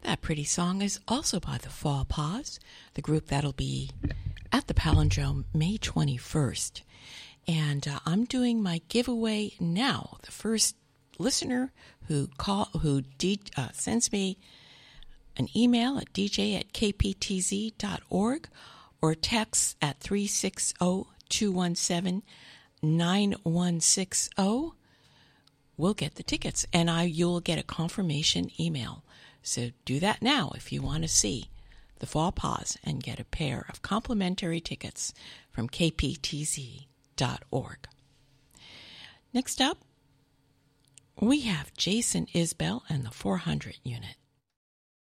That pretty song is also by the Fall Pause, the group that'll be at the Palindrome May 21st. And I'm doing my giveaway now. The first listener who sends me an email at dj@kptz.org or text at 360-217-9160 will get the tickets, and you'll get a confirmation email. So do that now if you want to see the Fall Pause and get a pair of complimentary tickets from kptz.org. Next up, we have Jason Isbell and the 400 Unit.